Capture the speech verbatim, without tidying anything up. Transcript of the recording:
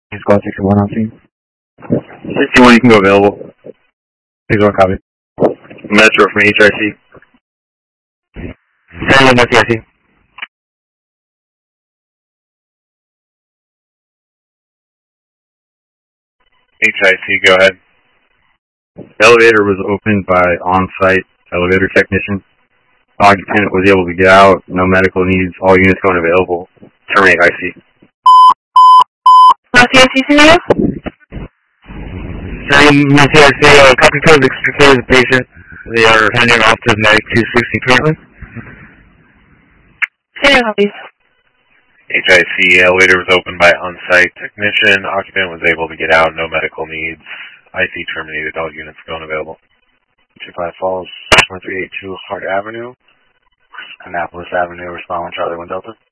Squad sixty-one on scene. sixty-one, you can go available. sixty-one, copy. Metro from H I C. seventy-one, H I C. H I C, go ahead. Elevator was opened by on-site elevator technician. Occupant was able to get out. No medical needs. All units going available. Terminate I C. What's the I C scenario? seventy-one, H I C, uh, copy code extracted the patient. They are handing off to Medic two sixty currently. Scenario, please. H I C, elevator was opened by on-site technician. Occupant was able to get out. No medical needs. I C terminated. All units going available. two five Falls, one three eight two Hart Avenue, Annapolis Avenue, respond one Charlie one Delta.